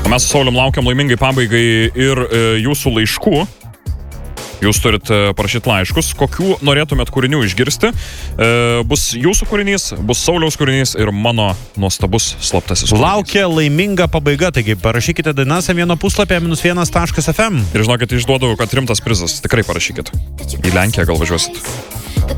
O mes su Saulium laukiam laimingai pabaigai ir jūsų laiškų. Jūs turit parašyti laiškus, kokių norėtumėt kūrinių išgirsti. Bus jūsų kūrinys, bus Sauliaus kūrinys ir mano nuostabus slaptasis kūrinys. Laukia laiminga pabaiga, taigi parašykite dainas vieno puslapį -1.fm. Ir žinokit, išduodu, kad rimtas prizas. Tikrai parašykit. Į Lenkiją gal važiuosit.